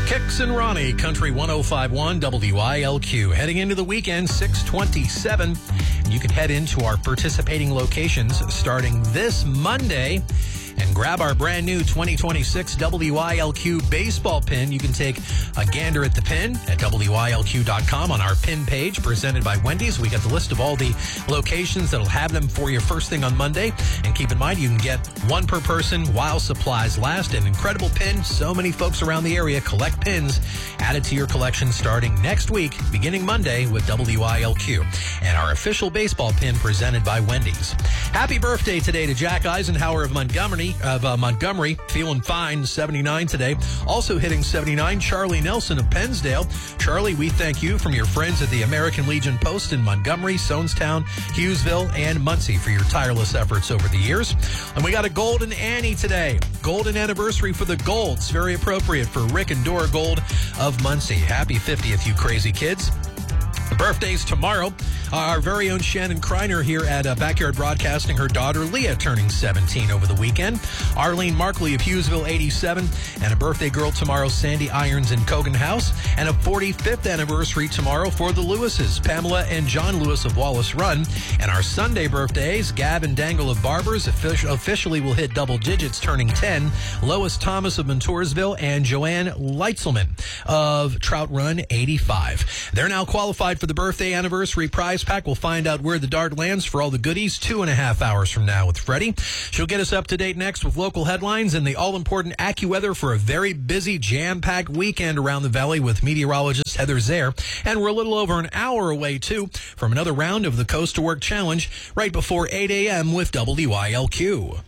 Kix and Ronnie, Country 105.1 WILQ. Heading into the weekend, 627. You can head into our participating locations starting this Monday and grab our brand new 2026 WILQ baseball pin. You can take a gander at the pin at WILQ.com on our pin page presented by Wendy's. We got the list of all the locations that'll have them for you first thing on Monday. And keep in mind, you can get one per person while supplies last. An incredible pin. So many folks around the area collect pins. Added to your collection starting next week, beginning Monday with WILQ. And our official baseball pin presented by Wendy's. Happy birthday today to Jack Eisenhower of Montgomery, feeling fine, 79 today. Also hitting 79, Charlie Nelson of Pennsdale. Charlie, we thank you from your friends at the American Legion Post in Montgomery, Sonestown, Hughesville, and Muncie for your tireless efforts over the years. And we got a Golden Annie today. Golden anniversary for the Golds. Very appropriate for Rick and Dora Gold of Muncie. Happy 50th, you crazy kids. Birthdays tomorrow. Our very own Shannon Kreiner here at Backyard Broadcasting. Her daughter Leah turning 17 over the weekend. Arlene Markley of Hughesville, 87. And a birthday girl tomorrow, Sandy Irons in Cogan House. And a 45th anniversary tomorrow for the Lewises, Pamela and John Lewis of Wallace Run. And our Sunday birthdays, Gab and Dangle of Barbers officially will hit double digits, turning 10. Lois Thomas of Montoursville and Joanne Leitzelman of Trout Run, 85. They're now qualified for the birthday anniversary prize pack. We'll find out where the dart lands for all the goodies 2.5 hours from now with Freddie. She'll get us up to date next with local headlines and the all-important AccuWeather for a very busy, jam-packed weekend around the valley with meteorologist Heather Zare. And we're a little over an hour away, too, from another round of the Coast to Work Challenge right before 8 a.m. with WILQ.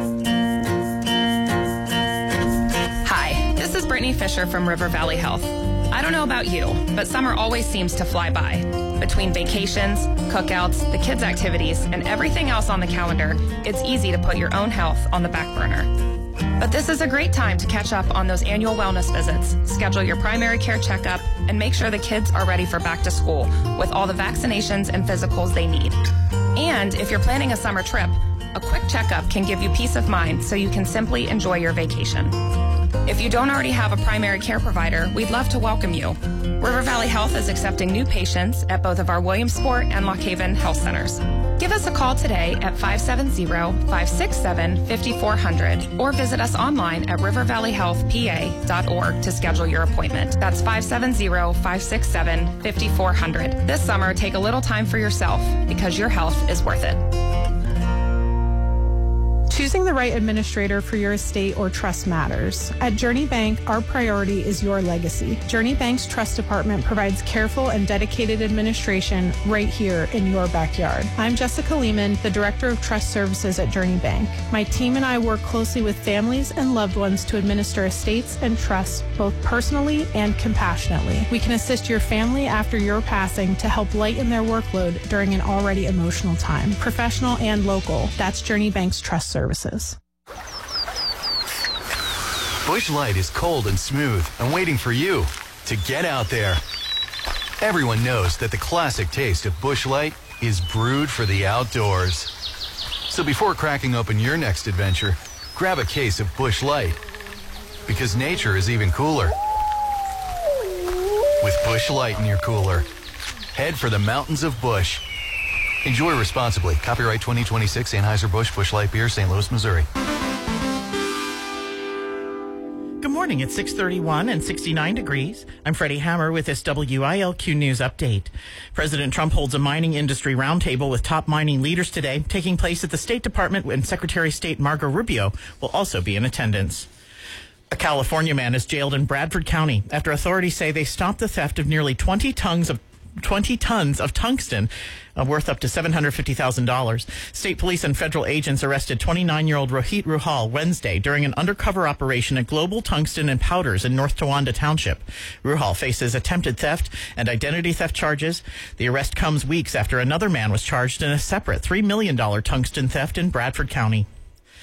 Hi, this is Brittany Fisher from River Valley Health. I don't know about you, but summer always seems to fly by. Between vacations, cookouts, the kids' activities, and everything else on the calendar, it's easy to put your own health on the back burner. But this is a great time to catch up on those annual wellness visits, schedule your primary care checkup, and make sure the kids are ready for back to school with all the vaccinations and physicals they need. And if you're planning a summer trip, a quick checkup can give you peace of mind so you can simply enjoy your vacation. If you don't already have a primary care provider, we'd love to welcome you. River Valley Health is accepting new patients at both of our Williamsport and Lock Haven health centers. Give us a call today at 570-567-5400 or visit us online at rivervalleyhealthpa.org to schedule your appointment. That's 570-567-5400. This summer, take a little time for yourself because your health is worth it. Choosing the right administrator for your estate or trust matters. At Journey Bank, our priority is your legacy. Journey Bank's trust department provides careful and dedicated administration right here in your backyard. I'm Jessica Lehman, the Director of Trust Services at Journey Bank. My team and I work closely with families and loved ones to administer estates and trusts both personally and compassionately. We can assist your family after your passing to help lighten their workload during an already emotional time. Professional and local. That's Journey Bank's Trust Services. Busch Light is cold and smooth and waiting for you to get out there. Everyone knows that the classic taste of Busch Light is brewed for the outdoors. So before cracking open your next adventure, grab a case of Busch Light. Because nature is even cooler with Busch Light in your cooler. Head for the mountains of Busch. Enjoy responsibly. Copyright 2026 Anheuser-Busch Busch Light Beer, St. Louis, Missouri. Good morning. It's 6:31 and 69 degrees. I'm Freddie Hammer with this WILQ News Update. President Trump holds a mining industry roundtable with top mining leaders today, taking place at the State Department, and Secretary of State Marco Rubio will also be in attendance. A California man is jailed in Bradford County after authorities say they stopped the theft of nearly 20 tons of tungsten worth up to $750,000. State police and federal agents arrested 29-year-old Rohit Ruhal Wednesday during an undercover operation at Global Tungsten and Powders in North Towanda Township. Ruhal faces attempted theft and identity theft charges. The arrest comes weeks after another man was charged in a separate $3 million tungsten theft in Bradford County.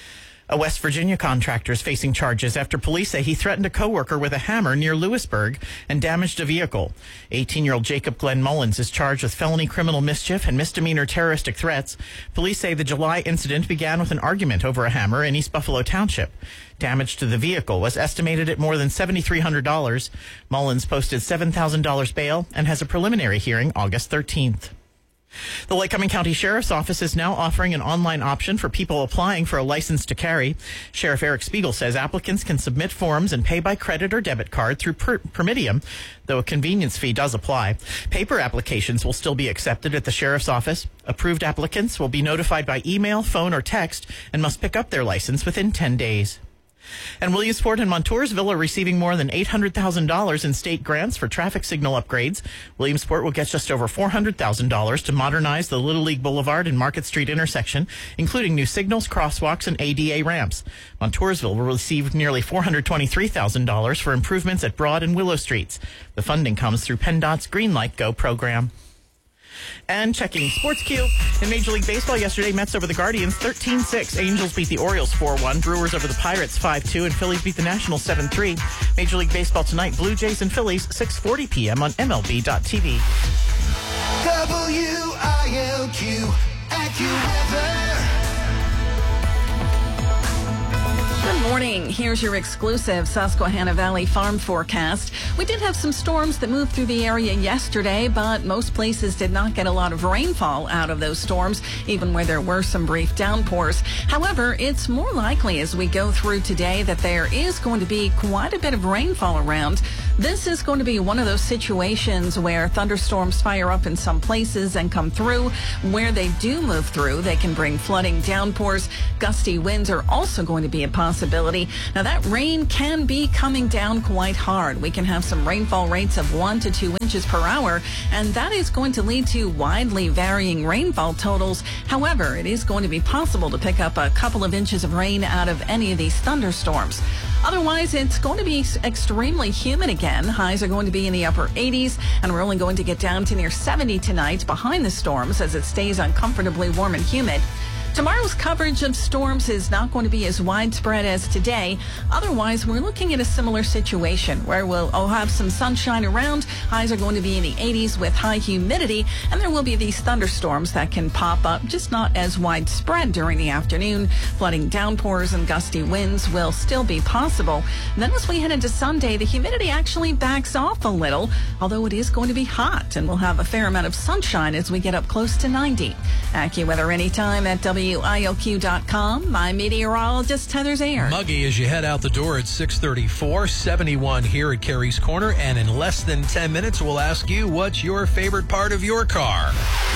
A West Virginia contractor is facing charges after police say he threatened a coworker with a hammer near Lewisburg and damaged a vehicle. 18-year-old Jacob Glenn Mullins is charged with felony criminal mischief and misdemeanor terroristic threats. Police say the July incident began with an argument over a hammer in East Buffalo Township. Damage to the vehicle was estimated at more than $7,300. Mullins posted $7,000 bail and has a preliminary hearing August 13th. The Lycoming County Sheriff's Office is now offering an online option for people applying for a license to carry. Sheriff Eric Spiegel says applicants can submit forms and pay by credit or debit card through Permitium, though a convenience fee does apply. Paper applications will still be accepted at the Sheriff's Office. Approved applicants will be notified by email, phone, or text and must pick up their license within 10 days. And Williamsport and Montoursville are receiving more than $800,000 in state grants for traffic signal upgrades. Williamsport will get just over $400,000 to modernize the Little League Boulevard and Market Street intersection, including new signals, crosswalks, and ADA ramps. Montoursville will receive nearly $423,000 for improvements at Broad and Willow Streets. The funding comes through PennDOT's Greenlight Go program. And checking Sports Q. In Major League Baseball yesterday, Mets over the Guardians 13-6. Angels beat the Orioles 4-1. Brewers over the Pirates 5-2. And Phillies beat the Nationals 7-3. Major League Baseball tonight, Blue Jays and Phillies, 6:40 p.m. on MLB.tv. WILQ AccuWeather. Good morning. Here's your exclusive Susquehanna Valley farm forecast. We did have some storms that moved through the area yesterday, but most places did not get a lot of rainfall out of those storms, even where there were some brief downpours. However, it's more likely as we go through today that there is going to be quite a bit of rainfall around. This is going to be one of those situations where thunderstorms fire up in some places and come through. Where they do move through, they can bring flooding, downpours. Gusty winds are also going to be a possibility. Now, that rain can be coming down quite hard. We can have some rainfall rates of 1 to 2 inches per hour, and that is going to lead to widely varying rainfall totals. However, it is going to be possible to pick up a couple of inches of rain out of any of these thunderstorms. Otherwise, it's going to be extremely humid again. Highs are going to be in the upper 80s, and we're only going to get down to near 70 tonight behind the storms as it stays uncomfortably warm and humid. Tomorrow's coverage of storms is not going to be as widespread as today. Otherwise, we're looking at a similar situation where we'll have some sunshine around. Highs are going to be in the 80s with high humidity, and there will be these thunderstorms that can pop up, just not as widespread during the afternoon. Flooding, downpours, and gusty winds will still be possible. And then as we head into Sunday, the humidity actually backs off a little, although it is going to be hot, and we'll have a fair amount of sunshine as we get up close to 90. AccuWeather anytime at WILQ.com. My meteorologist, Heather Zayer. Muggy as you head out the door at 6:34, 71 here at Carey's Corner. And in less than 10 minutes, we'll ask you what's your favorite part of your car.